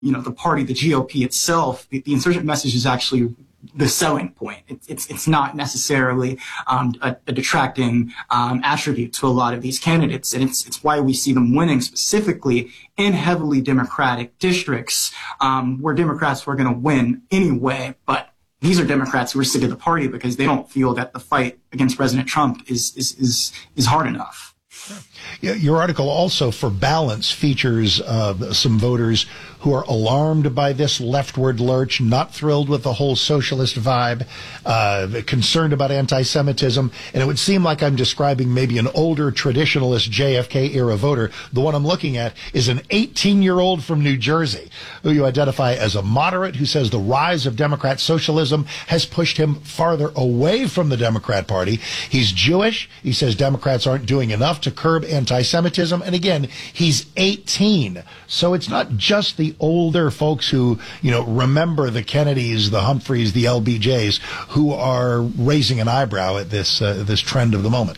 the party, the GOP itself, the insurgent message is actually the selling point. It's not necessarily a detracting attribute to a lot of these candidates, and it's why we see them winning specifically in heavily Democratic districts where Democrats were going to win anyway. But these are Democrats who are sick of the party because they don't feel that the fight against President Trump is hard enough. Yeah, your article also, for Balance, features some voters who are alarmed by this leftward lurch, not thrilled with the whole socialist vibe, concerned about anti-Semitism. And it would seem like I'm describing maybe an older traditionalist JFK-era voter. The one I'm looking at is an 18-year-old from New Jersey who you identify as a moderate, who says the rise of Democrat socialism has pushed him farther away from the Democrat Party. He's Jewish. He says Democrats aren't doing enough to curb anti-Semitism. And again, he's 18. So it's not just the older folks who, remember the Kennedys, the Humphreys, the LBJs, who are raising an eyebrow at this trend of the moment.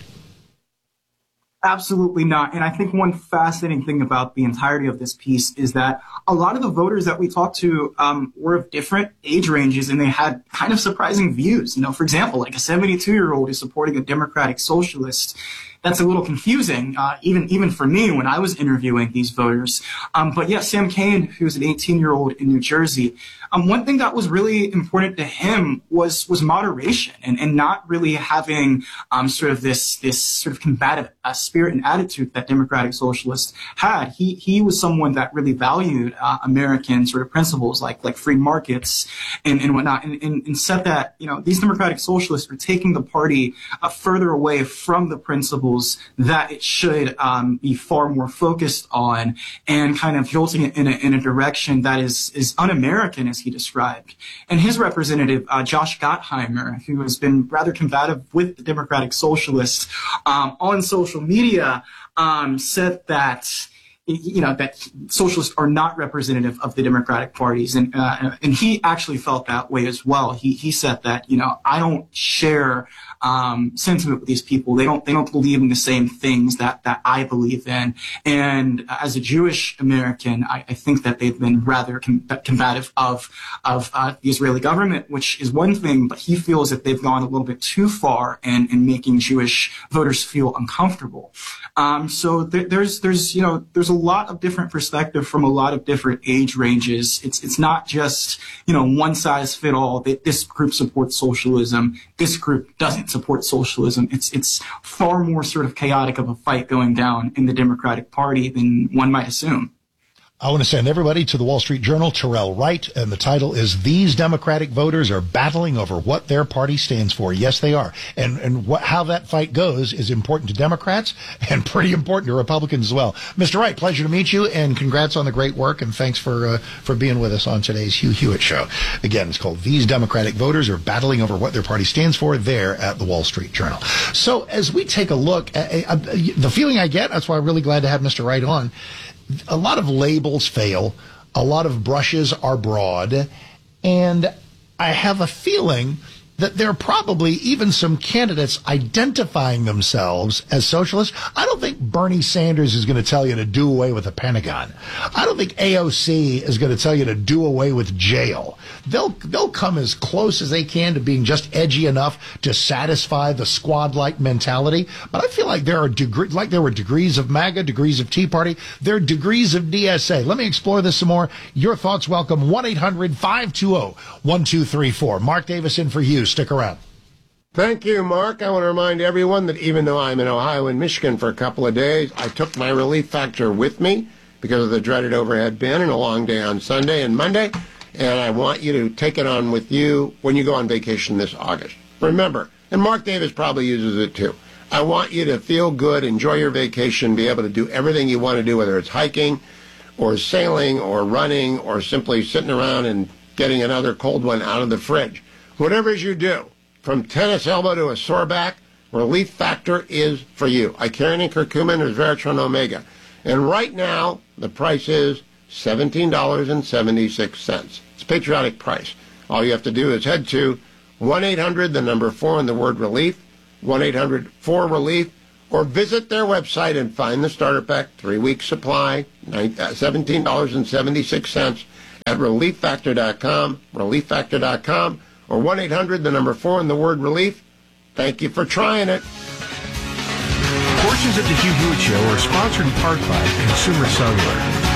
Absolutely not. And I think one fascinating thing about the entirety of this piece is that a lot of the voters that we talked to were of different age ranges, and they had kind of surprising views. For example, like a 72-year-old is supporting a Democratic Socialist. That's a little confusing, even for me when I was interviewing these voters. But yeah, Sam Kane, who's an 18-year-old in New Jersey, one thing that was really important to him was moderation and not really having sort of this sort of combative spirit and attitude that Democratic Socialists had. He was someone that really valued American sort of principles like free markets and whatnot, and said that these Democratic Socialists are taking the party further away from the principles that it should be far more focused on, and kind of jolting it in a direction that is un-American, as he described. And his representative, Josh Gottheimer, who has been rather combative with the Democratic Socialists on social media, said that that socialists are not representative of the Democratic parties, and he actually felt that way as well. He said that I don't share sentiment with these people. They don't believe in the same things that I believe in. And as a Jewish American, I think that they've been rather combative of the Israeli government, which is one thing, but he feels that they've gone a little bit too far in making Jewish voters feel uncomfortable. So there's a lot of different perspective from a lot of different age ranges. It's not just, one size fit all. This group supports socialism. This group doesn't support socialism. It's far more sort of chaotic of a fight going down in the Democratic Party than one might assume. I want to send everybody to the Wall Street Journal, Terrell Wright, and the title is "These Democratic Voters Are Battling Over What Their Party Stands For." Yes, they are. And how that fight goes is important to Democrats and pretty important to Republicans as well. Mr. Wright, pleasure to meet you, and congrats on the great work, and thanks for being with us on today's Hugh Hewitt Show. Again, it's called "These Democratic Voters Are Battling Over What Their Party Stands For" there at the Wall Street Journal. So as we take a look, the feeling I get, that's why I'm really glad to have Mr. Wright on, a lot of labels fail, a lot of brushes are broad, and I have a feeling that there are probably even some candidates identifying themselves as socialists. I don't think Bernie Sanders is going to tell you to do away with the Pentagon. I don't think AOC is going to tell you to do away with jail. They'll come as close as they can to being just edgy enough to satisfy the squad-like mentality. But I feel like there are like there were degrees of MAGA, degrees of Tea Party. There are degrees of DSA. Let me explore this some more. Your thoughts welcome. 1-800-520-1234. Mark Davis in for Hughes. Stick around. Thank you, Mark. I want to remind everyone that even though I'm in Ohio and Michigan for a couple of days, I took my Relief Factor with me because of the dreaded overhead bin and a long day on Sunday and Monday. And I want you to take it on with you when you go on vacation this August. Remember, and Mark Davis probably uses it too, I want you to feel good, enjoy your vacation, be able to do everything you want to do, whether it's hiking or sailing or running or simply sitting around and getting another cold one out of the fridge. Whatever it is you do, from tennis elbow to a sore back, Relief Factor is for you. Icarian curcumin or Veratron Omega. And right now, the price is $17.76. It's a patriotic price. All you have to do is head to 1-800, the number 4 and the word relief, 1-800-4-RELIEF, or visit their website and find the starter pack, 3-week supply, $17.76, at relieffactor.com, relieffactor.com, or 1-800-4 and the word relief. Thank you for trying it. Portions of the Hugh Hewitt Show are sponsored in part by Consumer Cellular.